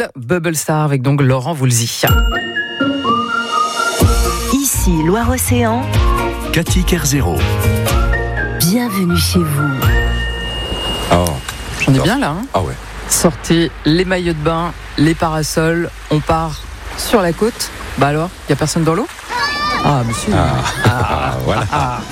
Bubble Star avec donc Laurent Voulzy. Ici Loire-Océan. Cathy Kerzero. Bienvenue chez vous. Oh, On est bien là, hein. Ah ouais. Sortez les maillots de bain, les parasols, on part sur la côte. Bah alors, il n'y a personne dans l'eau ? Ah, monsieur. Voilà.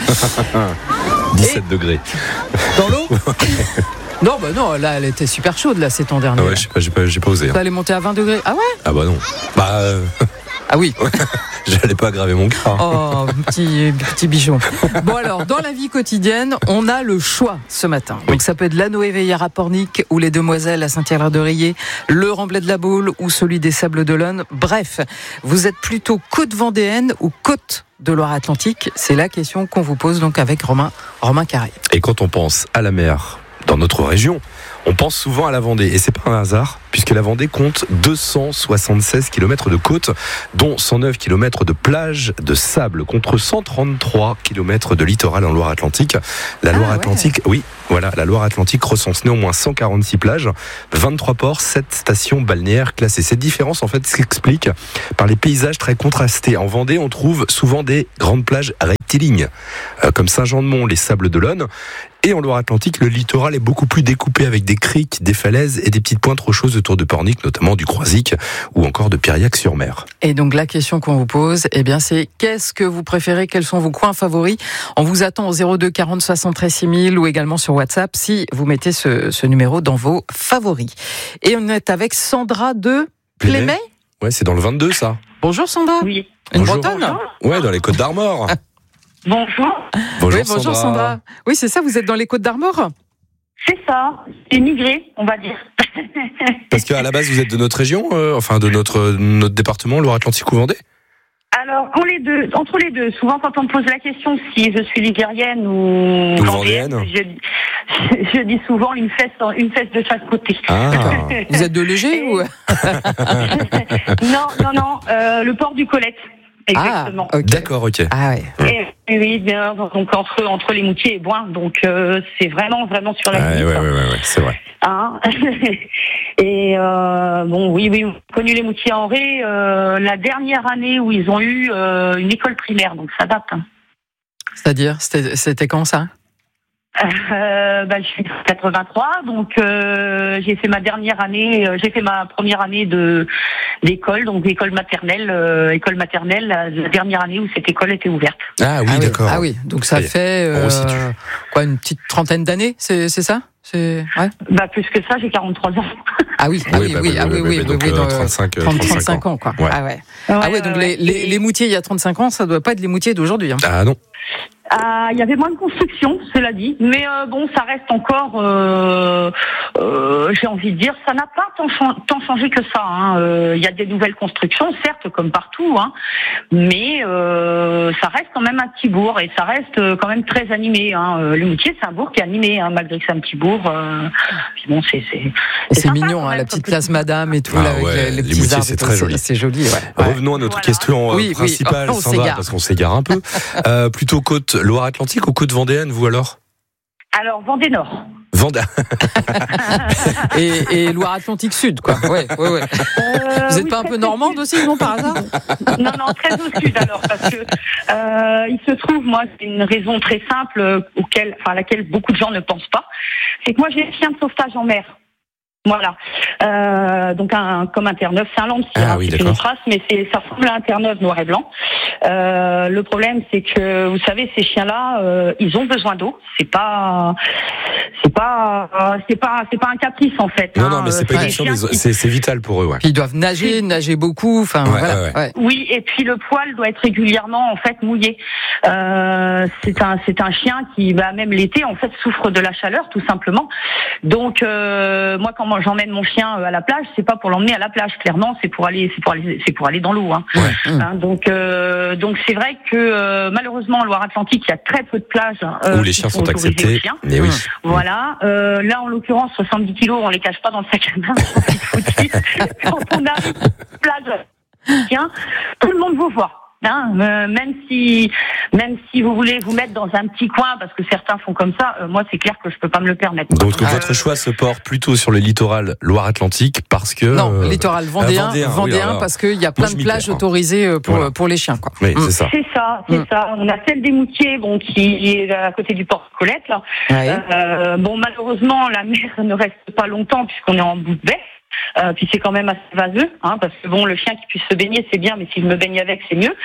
17 degrés. Dans l'eau ? Non, bah non, là, elle était super chaude, là, ces temps derniers. Ah ouais, je sais pas, j'ai pas osé. Ça allait monter à 20 degrés. Ah ouais ? Ah bah non. Ah oui. J'allais pas aggraver mon cas. Oh, petit bichon. Bon alors, dans la vie quotidienne, on a le choix ce matin. Donc ça peut être l'Anoé Veillard à Pornic ou les Demoiselles à Saint-Hilaire-de-Riez, le Remblai de la Baule ou celui des Sables d'Olonne. Bref, vous êtes plutôt côte vendéenne ou côte de Loire-Atlantique ? C'est la question qu'on vous pose donc avec Romain Carré. Et quand on pense à la mer dans notre région, on pense souvent à la Vendée. Et c'est pas un hasard, puisque la Vendée compte 276 km de côte, dont 109 km de plage de sable, contre 133 km de littoral en Loire-Atlantique. La Loire-Atlantique, oui, voilà, la Loire-Atlantique recense néanmoins 146 plages, 23 ports, 7 stations balnéaires classées. Cette différence, en fait, s'explique par les paysages très contrastés. En Vendée, on trouve souvent des grandes plages rectilignes, comme Saint-Jean-de-Mont, les Sables d'Olonne. Et en Loire-Atlantique, le littoral est beaucoup plus découpé avec des criques, des falaises et des petites pointes rocheuses autour de Pornic, notamment du Croisic ou encore de Piriac-sur-Mer. Et donc la question qu'on vous pose, eh bien c'est qu'est-ce que vous préférez ? Quels sont vos coins favoris ? On vous attend au 02 40 73 6000 ou également sur WhatsApp si vous mettez ce numéro dans vos favoris. Et on est avec Sandra de Plémet. Ouais, c'est dans le 22 ça. Bonjour Sandra. Oui. Une Bonjour. Bretonne ? Ouais, dans les Côtes d'Armor. Bonjour. Bonjour, Oui, bonjour Sandra. Oui, c'est ça, vous êtes dans les Côtes d'Armor ? C'est ça. C'est migré, on va dire. Parce qu'à la base, vous êtes de notre région, enfin de notre département, Loire-Atlantique ou Vendée ? Alors, entre les deux, souvent quand on me pose la question si je suis ligérienne ou vendéenne, je dis souvent une fesse de chaque côté. Ah. Vous êtes de Léger ou Non, le port du Colette. Exactement. Ah, okay. D'accord, ok. Ah ouais. Et oui, bien, donc entre les Moutiers et Boin, donc c'est vraiment sur la limite. Ouais, c'est vrai. Hein et bon, oui, connu les Moutiers en Ré, la dernière année où ils ont eu une école primaire, donc ça date. Hein. C'est-à-dire, c'était quand ça ? Je suis 83, donc j'ai fait ma première année d'école, donc école maternelle, la dernière année où cette école était ouverte. Ah oui, d'accord. Ah oui, donc ça fait une petite trentaine d'années, c'est ça ? C'est ouais. Plus que ça, j'ai 43 ans. Ah oui, donc 35 ans quoi. Ouais. Ah ouais, donc les Moutiers il y a 35 ans, ça doit pas être les Moutiers d'aujourd'hui. Hein. Ah non. Il y avait moins de construction, cela dit, mais bon, ça reste encore, j'ai envie de dire, ça n'a pas tant changé que ça. Hein. Il y a des nouvelles constructions, certes, comme partout, hein, mais ça reste quand même un petit bourg et ça reste quand même très animé. Hein. Le Moutier, c'est un bourg qui est animé, hein, malgré que c'est un petit bourg. Puis bon, c'est mignon, hein, la petite place Madame et tout, là, avec les petits arbres. C'est très joli. C'est joli. Ouais. Revenons à notre question principale, Sandra, parce qu'on s'égare un peu. Plutôt côte Loire-Atlantique ou côte vendéenne, vous alors ? Alors, Vendée Nord. Vendée. et Loire-Atlantique Sud, quoi. Ouais. Vous n'êtes pas un peu normande aussi, non, par hasard ? Non, très au sud alors, parce que il se trouve, moi, c'est une raison très simple à laquelle beaucoup de gens ne pensent pas. C'est que moi, j'ai un chien de sauvetage en mer. Voilà. Donc comme un Terre-Neuve, c'est un Lancia, c'est une trace, mais ça ressemble à un Terre-Neuve noir et blanc. Le problème, c'est que vous savez, ces chiens-là, ils ont besoin d'eau. C'est pas un caprice en fait. Non, mais c'est pas une question, c'est vital pour eux, ouais. Puis ils doivent nager beaucoup. Enfin, voilà. Ouais. Oui, et puis le poil doit être régulièrement en fait mouillé. C'est un chien qui, même l'été, en fait, souffre de la chaleur, tout simplement. Donc moi, quand j'emmène mon chien à la plage, c'est pas pour l'emmener à la plage, clairement, c'est pour aller dans l'eau. Hein. Ouais. Hein, donc c'est vrai que malheureusement en Loire-Atlantique, il y a très peu de plages où les chiens sont acceptés. Mais oui. Voilà. Là, en l'occurrence, 70 kilos, on les cache pas dans le sac à main. Quand on arrive à la plage, tout le monde vous voit. Hein, même si vous voulez vous mettre dans un petit coin, parce que certains font comme ça, moi c'est clair que je peux pas me le permettre. Donc votre choix se porte plutôt sur le littoral Loire-Atlantique parce que... Non, littoral vendéen, oui, parce qu'il y a plein de plages autorisées pour les chiens, quoi. Oui, c'est ça. C'est ça. On a celle des Moutiers, qui est à côté du port Colette, là. Ouais. Malheureusement, la mer ne reste pas longtemps puisqu'on est en bout de baie. Puis c'est quand même assez vaseux, parce que le chien qui puisse se baigner c'est bien, mais s'il me baigne avec c'est mieux.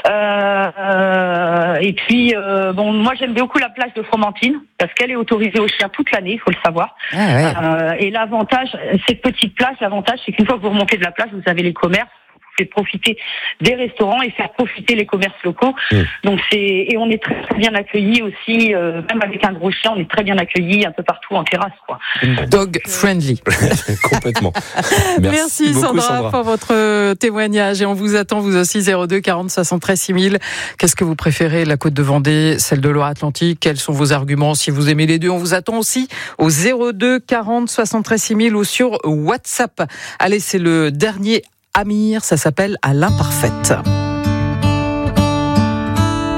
Et puis moi j'aime beaucoup la plage de Fromentine parce qu'elle est autorisée aux chiens toute l'année, il faut le savoir. Et l'avantage, cette petite plage, c'est qu'une fois que vous remontez de la plage, vous avez les commerces. C'est profiter des restaurants et faire profiter les commerces locaux. Donc et on est très, très bien accueillis aussi, même avec un gros chien, on est très bien accueillis un peu partout en terrasse, quoi. Dog friendly. Complètement. Merci beaucoup, Sandra pour votre témoignage et on vous attend vous aussi 02 40 73 6000. Qu'est-ce que vous préférez, la Côte de Vendée, celle de Loire-Atlantique? Quels sont vos arguments? Si vous aimez les deux, on vous attend aussi au 02 40 73 6000 ou sur WhatsApp. Allez, c'est le dernier Amir, ça s'appelle À l'imparfaite.